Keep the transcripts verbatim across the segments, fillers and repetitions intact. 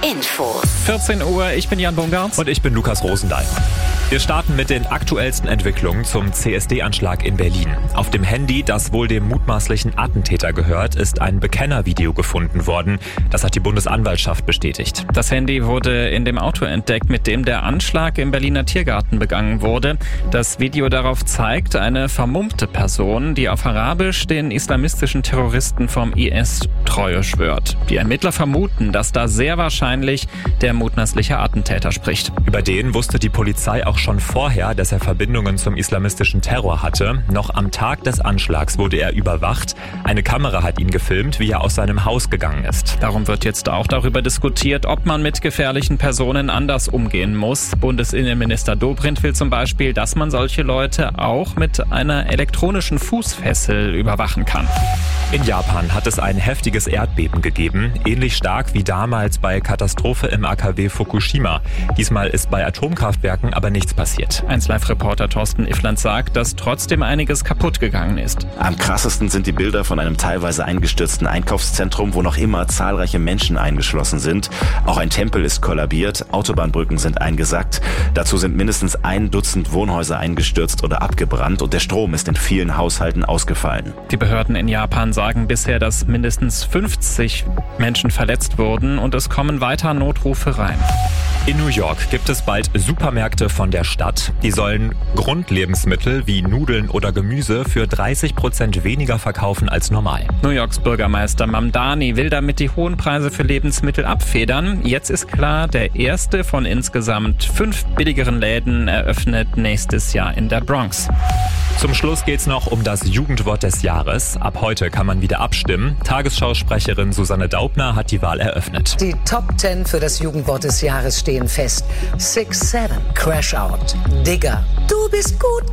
Infos. vierzehn Uhr, ich bin Jan Bungart. Und ich bin Lukas Rosendahl. Wir starten mit den aktuellsten Entwicklungen zum C S D-Anschlag in Berlin. Auf dem Handy, das wohl dem mutmaßlichen Attentäter gehört, ist ein Bekennervideo gefunden worden. Das hat die Bundesanwaltschaft bestätigt. Das Handy wurde in dem Auto entdeckt, mit dem der Anschlag im Berliner Tiergarten begangen wurde. Das Video darauf zeigt eine vermummte Person, die auf Arabisch den islamistischen Terroristen vom I S Treue schwört. Die Ermittler vermuten, dass da sehr wahrscheinlich der mutmaßliche Attentäter spricht. Über den wusste die Polizei auch schon vorher, dass er Verbindungen zum islamistischen Terror hatte. Noch am Tag des Anschlags wurde er überwacht. Eine Kamera hat ihn gefilmt, wie er aus seinem Haus gegangen ist. Darum wird jetzt auch darüber diskutiert, ob man mit gefährlichen Personen anders umgehen muss. Bundesinnenminister Dobrindt will zum Beispiel, dass man solche Leute auch mit einer elektronischen Fußfessel überwachen kann. In Japan hat es ein heftiges Erdbeben gegeben, ähnlich stark wie damals bei Katastrophe im A K W Fukushima. Diesmal ist bei Atomkraftwerken aber nichts passiert. eins Live-Reporter Thorsten Iffland sagt, dass trotzdem einiges kaputt gegangen ist. Am krassesten sind die Bilder von einem teilweise eingestürzten Einkaufszentrum, wo noch immer zahlreiche Menschen eingeschlossen sind. Auch ein Tempel ist kollabiert, Autobahnbrücken sind eingesackt. Dazu sind mindestens ein Dutzend Wohnhäuser eingestürzt oder abgebrannt und der Strom ist in vielen Haushalten ausgefallen. Die Behörden in Japan sagen bisher, dass mindestens fünfzig Menschen verletzt wurden und es kommen weiter Notrufe rein. In New York gibt es bald Supermärkte von der Stadt. Die sollen Grundlebensmittel wie Nudeln oder Gemüse für dreißig Prozent weniger verkaufen als normal. New Yorks Bürgermeister Mamdani will damit die hohen Preise für Lebensmittel abfedern. Jetzt ist klar, der erste von insgesamt fünf billigeren Läden eröffnet nächstes Jahr in der Bronx. Zum Schluss geht's noch um das Jugendwort des Jahres. Ab heute kann man wieder abstimmen. Tagesschausprecherin Susanne Daubner hat die Wahl eröffnet. Die Top zehn für das Jugendwort des Jahres stehen fest. six seven, Crash Out, Digger, du bist gut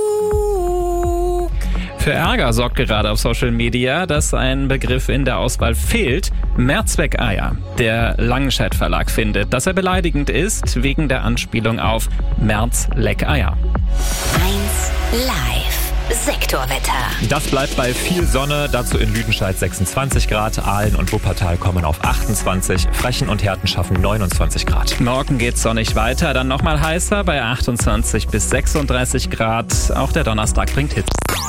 genug. Für Ärger sorgt gerade auf Social Media, dass ein Begriff in der Auswahl fehlt. Mehrzweckeier. Der Langenscheidt Verlag findet, dass er beleidigend ist wegen der Anspielung auf Märzleckeier. eins Live. Sektorwetter. Das bleibt bei viel Sonne, dazu in Lüdenscheid sechsundzwanzig Grad, Aalen und Wuppertal kommen auf achtundzwanzig, Frechen und Herten schaffen neunundzwanzig Grad. Morgen geht's sonnig weiter, dann nochmal heißer bei achtundzwanzig bis sechsunddreißig Grad. Auch der Donnerstag bringt Hitze.